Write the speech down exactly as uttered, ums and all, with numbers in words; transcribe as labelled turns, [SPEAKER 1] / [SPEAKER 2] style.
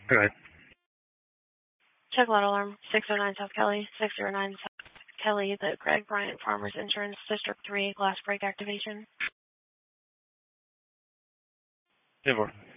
[SPEAKER 1] Go ahead.
[SPEAKER 2] Check loud alarm, six oh nine South Kelly, six oh nine South Kelly, the Greg Bryant Farmers Insurance, District three, glass break activation.
[SPEAKER 1] ten four.